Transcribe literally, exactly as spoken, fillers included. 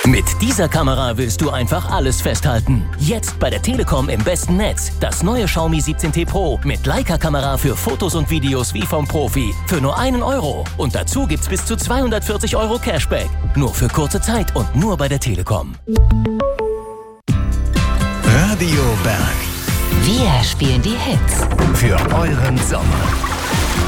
Mit dieser Kamera willst du einfach alles festhalten. Jetzt bei der Telekom im besten Netz. Das neue Xiaomi siebzehn T Pro mit Leica-Kamera für Fotos und Videos wie vom Profi. Für nur einen Euro. Und dazu gibt's bis zu zweihundertvierzig Euro Cashback. Nur für kurze Zeit und nur bei der Telekom. Radio Berg. Wir spielen die Hits. Für euren Sommer.